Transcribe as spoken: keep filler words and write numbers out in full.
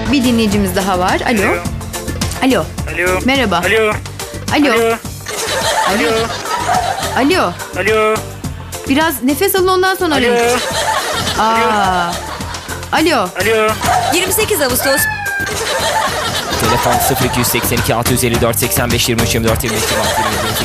Bir dinleyicimiz daha var. Alo. Alo. Alo. Merhaba. Alo. Alo. Alo. Alo. Alo. Alo. Biraz nefes alın, ondan sonra Alo. arayın. Aa. Alo. Alo. yirmi sekiz Ağustos. Telefon sıfır iki seksen iki altı yüz elli dört seksen beş yirmi üç yirmi dört yirmi beş yirmi altı yirmi yedi